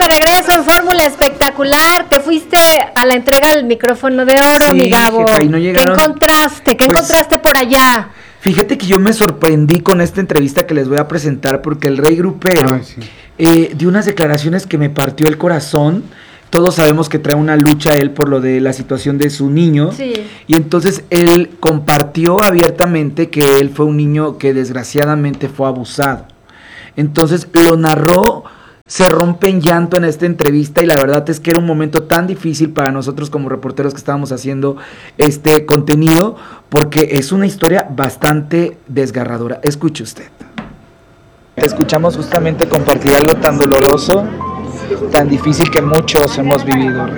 de regreso en Fórmula Espectacular. Te fuiste a la entrega del micrófono de oro, mi Gabo. Jefa, y no llegaron. ¿Qué encontraste? ¿Qué encontraste por allá? Fíjate que yo me sorprendí con esta entrevista que les voy a presentar porque el Rey Grupero dio unas declaraciones que me partió el corazón. Todos sabemos que trae una lucha él por lo de la situación de su niño. Sí. Y entonces él compartió abiertamente que él fue un niño que desgraciadamente fue abusado. Entonces lo narró, se rompe en llanto en esta entrevista y la verdad es que era un momento tan difícil para nosotros como reporteros que estábamos haciendo este contenido porque es una historia bastante desgarradora. Escuche usted. Te escuchamos justamente compartir algo tan doloroso, tan difícil que muchos hemos vivido.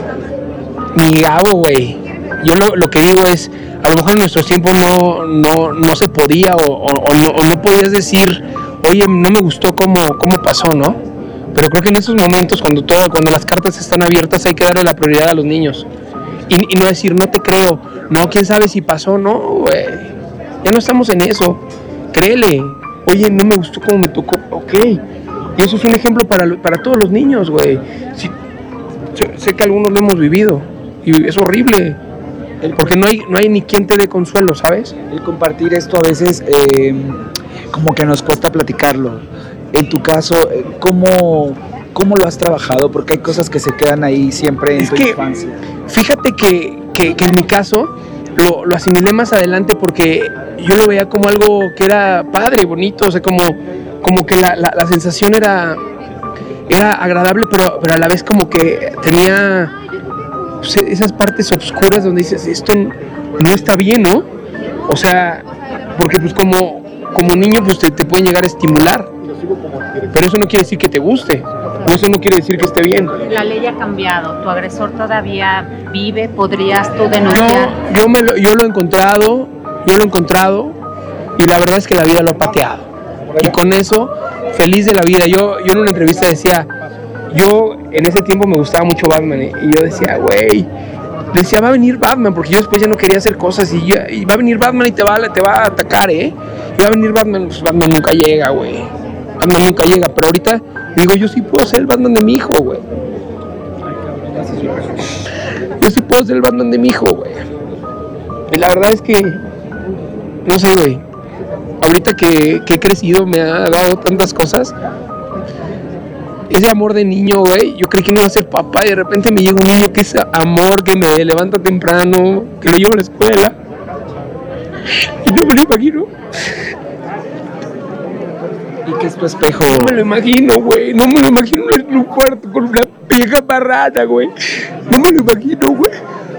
Mi Gabo, güey, yo lo que digo es, a lo mejor en nuestros tiempos no se podía o no podías decir, oye, no me gustó cómo pasó, ¿no? Pero creo que en esos momentos, cuando las cartas están abiertas, hay que darle la prioridad a los niños. Y no decir, no te creo, no, quién sabe si pasó, no, güey. Ya no estamos en eso. Créele, oye, no me gustó cómo me tocó, ok. Y eso es un ejemplo para todos los niños, güey. Sí, sé que algunos lo hemos vivido y es horrible. Porque no hay ni quien te dé consuelo, ¿sabes? El compartir esto a veces como que nos cuesta platicarlo. En tu caso, ¿cómo lo has trabajado? Porque hay cosas que se quedan ahí siempre en tu infancia. Fíjate que en mi caso lo asimilé más adelante porque yo lo veía como algo que era padre, bonito, o sea, como que la sensación era agradable, pero a la vez como que tenía pues, esas partes oscuras donde dices, esto no está bien, ¿no? O sea, porque pues como niño pues te pueden llegar a estimular, pero eso no quiere decir que te guste, o eso no quiere decir que esté bien. La ley ha cambiado, tu agresor todavía vive, ¿podrías tú denunciar? Yo lo he encontrado y la verdad es que la vida lo ha pateado. Y con eso, feliz de la vida. Yo en una entrevista decía, yo en ese tiempo me gustaba mucho Batman, y yo decía, güey, va a venir Batman, porque yo después ya no quería hacer cosas, y va a venir Batman y te va a atacar, y va a venir Batman, pues Batman nunca llega, güey. Batman nunca llega, pero ahorita digo, yo sí puedo ser el Batman de mi hijo, güey. Yo sí puedo ser el Batman de mi hijo, güey. Y la verdad es que, no sé, güey, ahorita que he crecido me ha dado tantas cosas. Ese amor de niño, güey, yo creí que no iba a ser papá y de repente me llega un niño que es amor, que me levanta temprano, que lo llevo a la escuela. Y no me lo imagino. ¿Y qué es tu espejo? No me lo imagino, güey, no me lo imagino en un cuarto con una vieja barrada, güey. No me lo imagino, güey.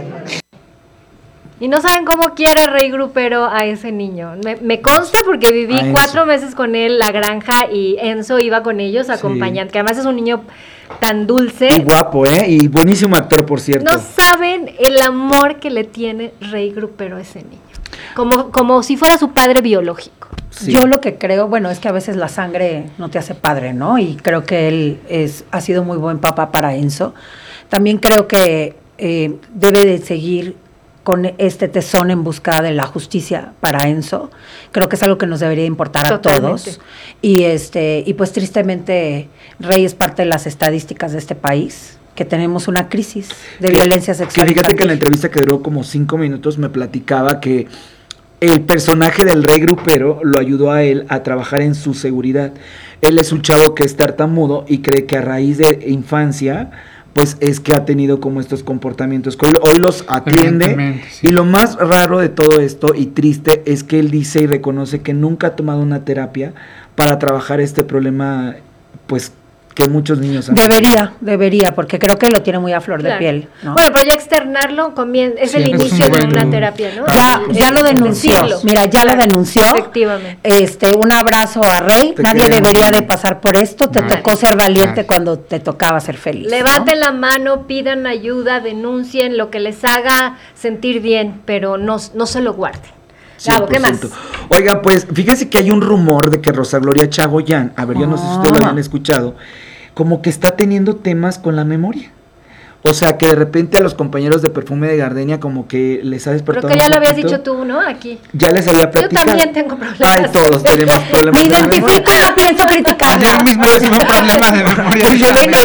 Y no saben cómo quiere Rey Grupero a ese niño. Me consta porque viví 4 meses con él, la granja, y Enzo iba con ellos acompañando, que además es un niño tan dulce. Y guapo, y buenísimo actor, por cierto. No saben el amor que le tiene Rey Grupero a ese niño. Como si fuera su padre biológico. Sí. Yo lo que creo, bueno, es que a veces la sangre no te hace padre, ¿no? Y creo que él ha sido muy buen papá para Enzo. También creo que debe de seguir con este tesón en busca de la justicia para Enzo. Creo que es algo que nos debería importar totalmente a todos. Y pues tristemente Rey es parte de las estadísticas de este país, que tenemos una crisis de violencia sexual. Que fíjate que en la entrevista que duró como 5 minutos me platicaba que el personaje del Rey Grupero lo ayudó a él a trabajar en su seguridad. Él es un chavo que es tartamudo y cree que a raíz de infancia pues es que ha tenido como estos comportamientos. Hoy los atiende, sí. Y lo más raro de todo esto y triste es que él dice y reconoce que nunca ha tomado una terapia para trabajar este problema, pues que muchos niños han Debería, porque creo que lo tiene muy a flor de piel, ¿no? Bueno, pero ya externarlo es el inicio de una terapia, ¿no? Ya lo denunció. Mira, ya lo denunció. Efectivamente. Un abrazo a Rey. Nadie debería de pasar por esto. Te tocó ser valiente cuando te tocaba ser feliz. Levanten la mano, pidan ayuda, denuncien lo que les haga sentir bien, pero no se lo guarden. Claro, ¿qué más? Oiga, pues fíjese que hay un rumor de que Rosa Gloria Chagoyán, a ver, yo no sé si ustedes lo habían escuchado, como que está teniendo temas con la memoria. O sea, que de repente a los compañeros de Perfume de Gardenia como que les ha despertado. Creo que ya un lo habías poquito. dicho tú, ¿no? Aquí. Ya les había platicado. Yo también tengo problemas. Ay, todos tenemos problemas. Me identifico, no pienso criticar. Ayer mismo tuve un problema de memoria. Pues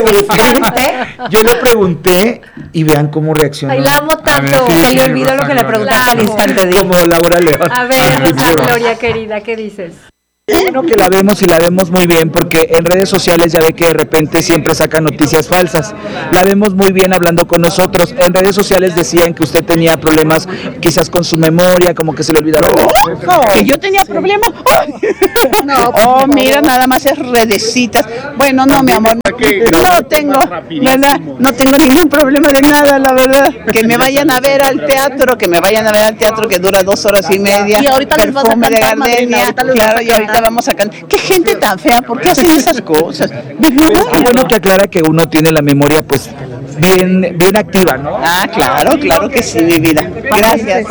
yo le pregunté y vean cómo reaccionó. Ay, la amo tanto. A ver, sí, Se le olvidó lo que le preguntaste al instante. Dijo. Como Laura León. A ver, Rosa Gloria querida, ¿qué dices? Bueno, que la vemos y la vemos muy bien, porque en redes sociales ya ve que de repente siempre sacan noticias falsas. La vemos muy bien hablando con nosotros. En redes sociales decían que usted tenía problemas quizás con su memoria, como que se le olvidaron. Que yo tenía problemas. Oh, mira, nada más es redecitas. Bueno, no, mi amor, no tengo, ¿verdad? No tengo ningún problema de nada, la verdad. Que me vayan a ver al teatro, que dura 2 horas y media. Y ahorita les vas a Perfume de cantar, madrina, Gardenia. ahorita les vas a Claro, y ahorita vamos a cantar. Qué gente tan fea, ¿por qué hacen esas cosas? Pues, qué bueno que aclara que uno tiene la memoria pues bien activa, ¿no? Ah, claro que sí, mi vida. Gracias.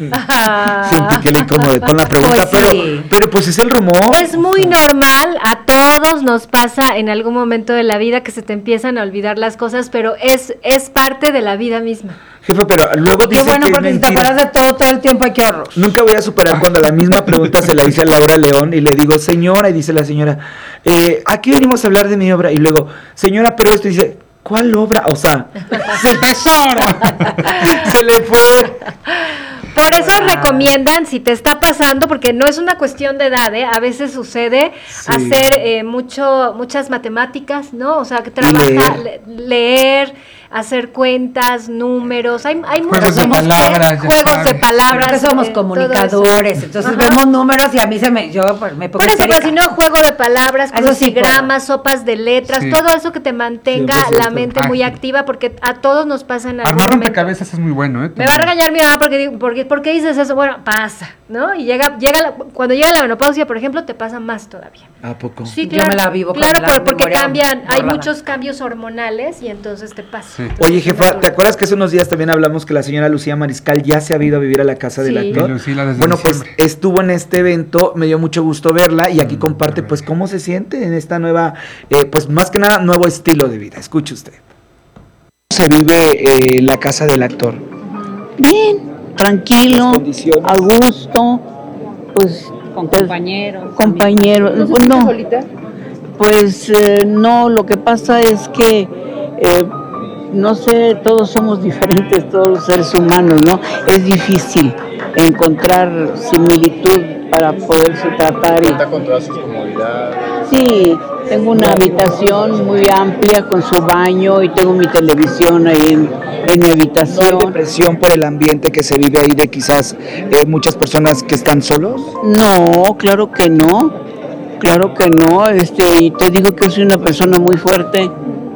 Sentí que le incomodé con la pregunta, Pues sí. pero pues es el rumor. Es muy normal, a todos nos pasa en algún momento de la vida que se te empiezan a olvidar las cosas, pero es parte de la vida misma. Jefe, pero luego Qué dicen bueno, que es porque si te mentira. acuerdas de todo el tiempo, hay que horror. Nunca voy a superar cuando la misma pregunta se la hice a Laura León y le digo, señora, y dice la señora, aquí venimos a hablar de mi obra. Y luego, señora, pero esto, y dice, ¿cuál obra? O sea, ¡El tesoro! se le fue. Por eso recomiendan, si te está pasando, porque no es una cuestión de edad, a veces sucede Sí. hacer muchas matemáticas, ¿no? O sea, que trabaja, leer, hacer cuentas, números, hay Juegos de muchos palabras, ya juegos de sabes. Creo palabras. que somos todo comunicadores, eso. entonces Ajá. vemos números y a mí yo pues, me pongo Por eso, pero histérica. si no, juego de palabras, Eso sí crucigramas, sopas de letras, Sí. todo eso que te mantenga 100%. la mente muy Ágil. activa, porque a todos nos pasa en algún Armar momento. rompecabezas es muy bueno, ¿eh? Me va a regañar mi mamá ¿por qué dices eso? Bueno, pasa, ¿no? Y cuando llega la menopausia, por ejemplo, te pasa más todavía. ¿A poco? Sí, Yo me la vivo con claro, la porque memoria hay borrada. muchos cambios hormonales y entonces te pasa. Sí. Oye, jefa, ¿te acuerdas que hace unos días también hablamos que la señora Lucía Mariscal ya se ha ido a vivir a la casa del Sí. actor? Y Lucila desde Bueno, pues diciembre. estuvo en este evento, me dio mucho gusto verla y aquí comparte pues cómo se siente en esta nueva, pues más que nada, nuevo estilo de vida. Escuche usted. ¿Cómo se vive la casa del actor? Bien, tranquilo, Las condiciones. a gusto, pues Con compañeros. compañeros. Pues no, pues no, lo que pasa es que no sé, todos somos diferentes, todos los seres humanos, ¿no? Es difícil encontrar similitud para poderse tratar. Cuenta con todas sus comodidades. Sí, tengo una habitación muy amplia con su baño y tengo mi televisión ahí en mi ¿No hay habitación. depresión por el ambiente que se vive ahí de quizás muchas personas que están solos? No, claro que no, y te digo que soy una persona muy fuerte.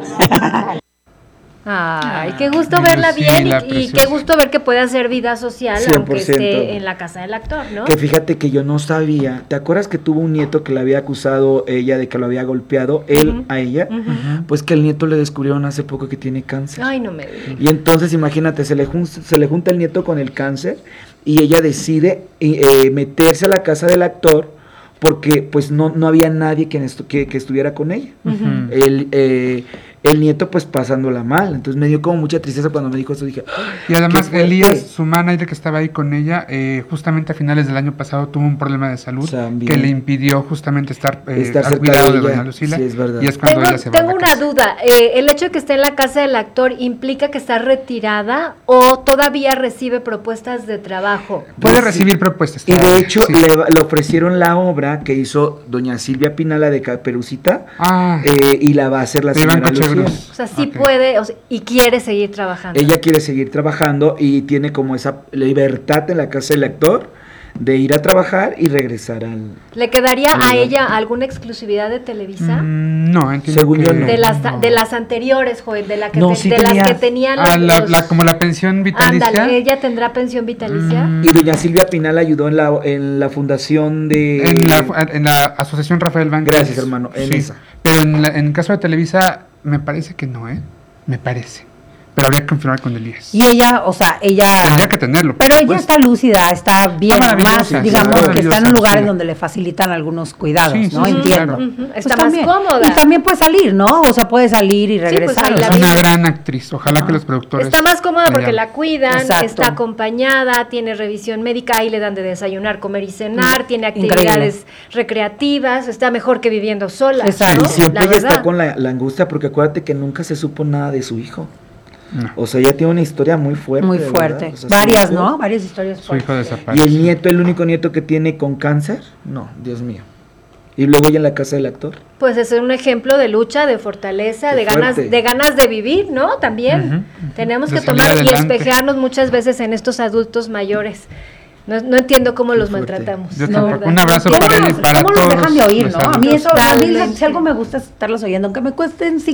Ay, qué gusto mi verla bien Lucila, y qué preciosa. gusto ver que puede hacer vida social 100%. aunque esté en la casa del actor, ¿no? Que fíjate que yo no sabía. ¿Te acuerdas que tuvo un nieto que le había acusado ella de que lo había golpeado él Ujú. a ella? Ujú. Pues que el nieto le descubrieron hace poco que tiene cáncer. Ay, no me digas. Y entonces imagínate, se le junta el nieto con el cáncer y ella decide meterse a la casa del actor porque pues no había nadie que estuviera con ella. Ujú. El nieto pues pasándola mal. Entonces me dio como mucha tristeza cuando me dijo eso. Dije, "Ay, Y además qué fuerte". Elías, su manager que estaba ahí con ella, justamente a finales del año pasado tuvo un problema de salud También. que le impidió justamente estar Estar al cerca cuidado de de ella. doña Lucila. Sí, es verdad. Y es cuando ella se va a Tengo la una casa. duda. ¿El hecho de que esté en la casa del actor implica que está retirada o todavía recibe propuestas de trabajo? Puede recibir propuestas. Y de todavía, hecho sí. le ofrecieron la obra que hizo doña Silvia Pinala de Caperucita Ah, y la va a hacer la de Iván señora Lucía. Cochebruz. O sea, sí Ok. puede y quiere seguir trabajando. Ella quiere seguir trabajando y tiene como esa libertad en la casa del actor de ir a trabajar y regresar al... ¿Le quedaría a Oiga. ella alguna exclusividad de Televisa? No, entiendo Según que yo no. De las anteriores, Joel, de las que tenía. tenían Ah, los- como la pensión vitalicia. Ándale, ella tendrá pensión vitalicia. Y doña Silvia Pinal ayudó en la fundación de... En la Asociación Rafael Banquez. Gracias, hermano, en esa. Pero en el caso de Televisa, me parece que no, ¿eh? Me parece. pero habría que confirmar con Elías. Y ella, o sea, Tendría que tenerlo. pero ella Pues, está lúcida, está bien, está más, maravillosa, digamos está que está en un maravillosa, lugar sí. en donde le facilitan algunos cuidados, Sí, ¿no? sí, Entiendo. claro. Ujú, Pues está más también. cómoda. Y también puede salir, ¿no? O sea, puede salir y pues, regresar. ahí o la sea, Es una vida. gran actriz. Ojalá que los productores. Está más cómoda porque llamen. la cuidan, Exacto. está acompañada, tiene revisión médica, ahí le dan de desayunar, comer y cenar, tiene Increíble. actividades recreativas, está mejor que viviendo sola. Exacto. ¿no? Y siempre La ella está verdad. con la angustia porque acuérdate que nunca se supo nada de su hijo. No. O sea, ella tiene una historia muy fuerte. muy ¿verdad? fuerte. O sea, su Varias, hijo- ¿no? Varias historias Su hijo fuertes. Y desapareció. el nieto, el único nieto que tiene con cáncer, no, Dios mío. Y luego ella en la casa del actor. Pues es un ejemplo de lucha, de fortaleza, Qué de ganas, fuerte. de ganas de vivir, ¿no? También tenemos De que salir tomar y adelante. espejearnos muchas veces en estos adultos mayores. No entiendo cómo Qué los fuerte. maltratamos. Yo la tampoco. verdad. Un abrazo No para entiendo. él y para ¿Cómo los todos dejan de oír, los no? A mí adultos. eso, a mí Totalmente. si algo me gusta es estarlos oyendo, aunque me cuesten